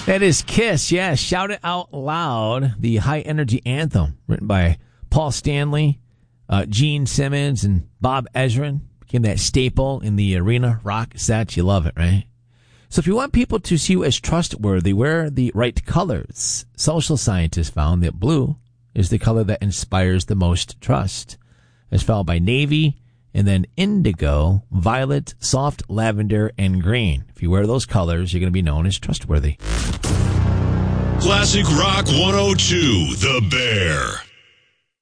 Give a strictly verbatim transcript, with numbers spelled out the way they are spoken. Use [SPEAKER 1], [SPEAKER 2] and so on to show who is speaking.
[SPEAKER 1] That is Kiss, yeah. Shout It Out Loud, the high energy anthem written by Paul Stanley, uh, Gene Simmons, and Bob Ezrin. Became that staple in the arena rock sets. You love it, right? So if you want people to see you as trustworthy, wear the right colors. Social scientists found that blue is the color that inspires the most trust. It's followed by navy, and then indigo, violet, soft lavender, and green. If you wear those colors, you're going to be known as trustworthy.
[SPEAKER 2] Classic Rock one oh two, The Bear.